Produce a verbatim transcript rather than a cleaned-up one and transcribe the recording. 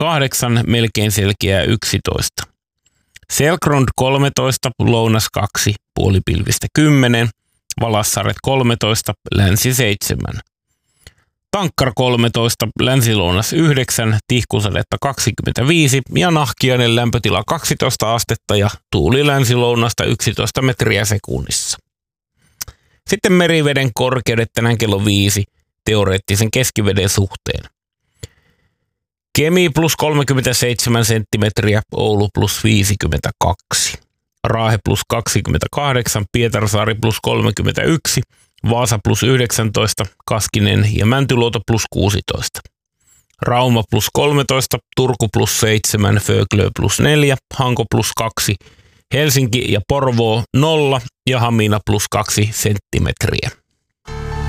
kahdeksan, melkein selkeää yksitoista. Selkrond kolmetoista, lounas kaksi, puolipilvistä kymmenen, Valassaaret kolmetoista, länsi seitsemän. Tankkar kolmetoista, länsi-lounas yhdeksän, tihkusadetta kaksikymmentäviisi ja nahkiainen lämpötila kaksitoista astetta ja tuuli länsi-lounasta yksitoista metriä sekunnissa. Sitten meriveden korkeudet tänään kello viisi teoreettisen keskiveden suhteen. Kemi plus kolmekymmentäseitsemän senttimetriä, Oulu plus viisikymmentäkaksi. Raahe plus kaksikymmentäkahdeksan, Pietarsaari plus kolmekymmentäyksi, Vaasa plus yhdeksäntoista, Kaskinen ja Mäntyluoto plus kuusitoista. Rauma plus kolmetoista, Turku plus seitsemän, Föglö plus neljä, Hanko plus kaksi, Helsinki ja Porvoo nolla ja Hamina plus kaksi senttimetriä.